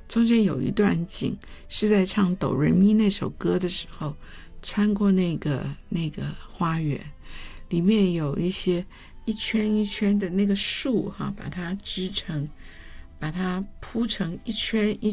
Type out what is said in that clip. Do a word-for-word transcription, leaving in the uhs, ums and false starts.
中间有一段景是在唱哆瑞咪那首歌的时候，穿过那个那个花园，里面有一些一圈一圈的那个树哈，把它织成把它铺成一圈一